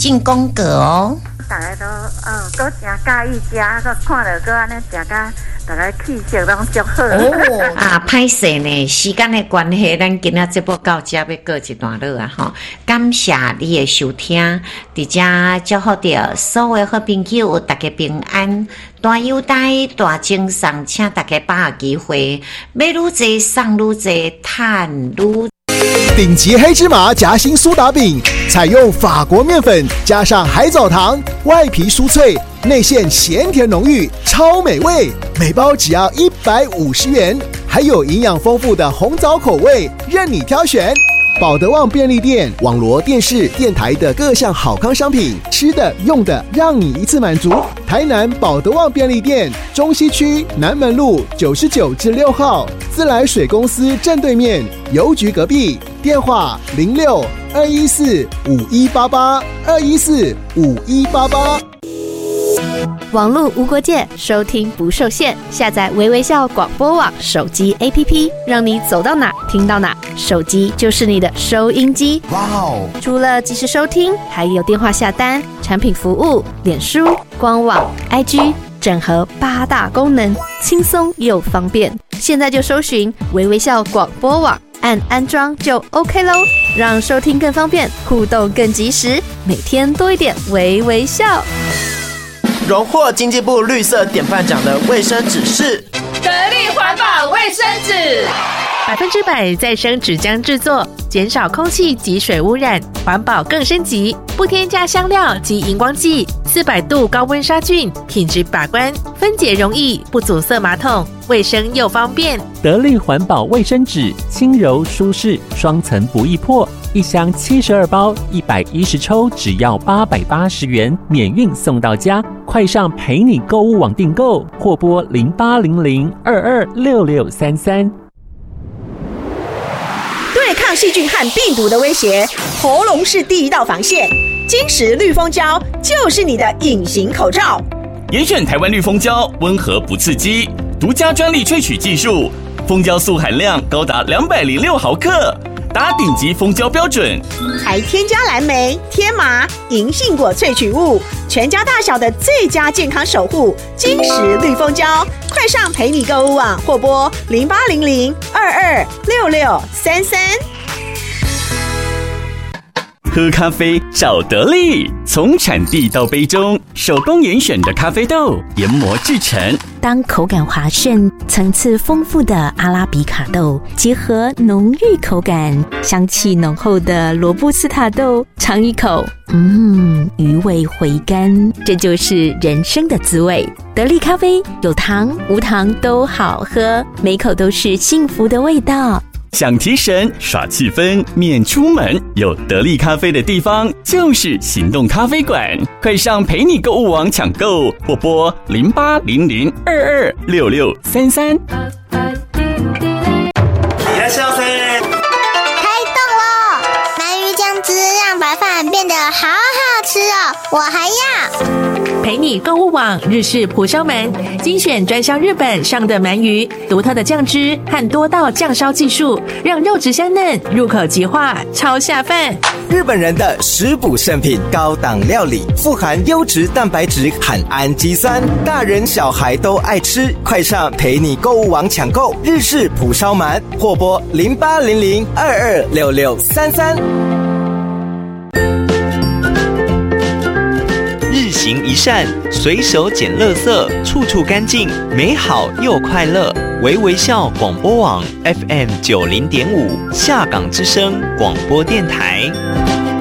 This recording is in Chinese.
进宫格哦。 大家都都真介意食，搁看到搁安尼食甲，大家气色拢足好。 哦啊，歹势呢，时间的关系，咱今仔节目到这要告一段落啊！吼，感谢你的收听，伫遮祝福着所有好朋友，大家平安，大优待，大精神，请大家把握机会，买愈济送愈济，赚愈。 顶级黑芝麻夹心苏打饼，采用法国面粉加上海藻糖，外皮酥脆，内馅咸甜浓郁，超美味。每包只要150元，还有营养丰富的红枣口味，任你挑选。保德旺便利店网罗电视、电台的各项好康商品，吃的、用的，让你一次满足。台南保德旺便利店中西区南门路99至6号，自来水公司正对面，邮局隔壁。电话06-214-5188，214-5188。 网络无国界，收听不受限。下载微微笑广播网手机 APP， 让你走到哪听到哪，手机就是你的收音机。哇哦！除了即时收听，还有电话下单、产品服务、脸书、官网、IG， 整合8大功能，轻松又方便。现在就搜寻微微笑广播网，按安装就 OK 咯，让收听更方便，互动更及时，每天多一点微微笑。 荣获经济部绿色典范奖的卫生纸是得力环保卫生纸 ，100%再生纸浆制作，减少空气及水污染，环保更升级，不添加香料及荧光剂，400度高温杀菌，品质把关，分解容易，不阻塞马桶，卫生又方便。 得力环保卫生纸，轻柔舒适，双层不易破。一箱72包，110抽，只要880元，免运送到家。快上陪你购物网订购，或拨0800226633。 对抗细菌和病毒的威胁，喉咙是第一道防线。金石绿蜂胶就是你的隐形口罩。 严选台湾绿蜂胶，温和不刺激，独家专利萃取技术，蜂胶素含量高达206毫克。达顶级蜂胶标准， 还添加蓝莓、天麻、银杏果萃取物，全家大小的最佳健康守护。金石绿蜂胶，快上陪你购物网或拨0800226633。 喝咖啡找得力，从产地到杯中，手工严选的咖啡豆研磨制成。 当口感滑顺、层次丰富的阿拉比卡豆结合浓郁口感、香气浓厚的罗布斯塔豆，尝一口，余味回甘，这就是人生的滋味。得力咖啡有糖无糖都好喝，每口都是幸福的味道。 想提神耍气氛免出门，有得力咖啡的地方就是行动咖啡馆，快上陪你购物网抢购，或拨0800226633。 开动咯！鳗鱼酱汁让白饭变得好好吃哦，我还要。 陪你购物网日式蒲烧鳗，精选专销日本上的鳗鱼，独特的酱汁和多道酱烧技术，让肉质香嫩，入口即化，超下饭。 日本人的食补圣品，高档料理，富含优质蛋白质和氨基酸，大人小孩都爱吃。快上陪你购物网抢购日式蒲烧鳗，或拨0800226633。 日行一善，随手捡垃圾，处处干净，美好又快乐。微微笑广播网 FM90.5，下港之声广播电台。